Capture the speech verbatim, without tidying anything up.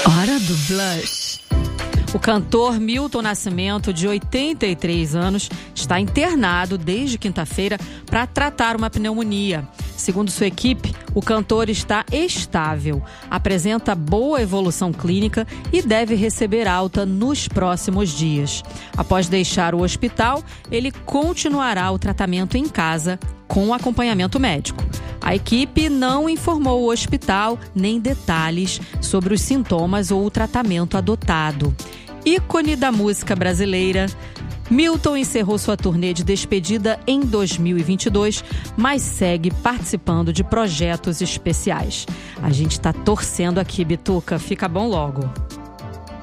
Hora do Blush. O cantor Milton Nascimento, de oitenta e três anos, está internado desde quinta-feira para tratar uma pneumonia. Segundo sua equipe, o cantor está estável, apresenta boa evolução clínica e deve receber alta nos próximos dias. Após deixar o hospital, ele continuará o tratamento em casa com acompanhamento médico. A equipe não informou o hospital nem detalhes sobre os sintomas ou o tratamento adotado. Ícone da música brasileira, Milton encerrou sua turnê de despedida em dois mil e vinte e dois, mas segue participando de projetos especiais. A gente está torcendo aqui, Bituca. Fica bom logo.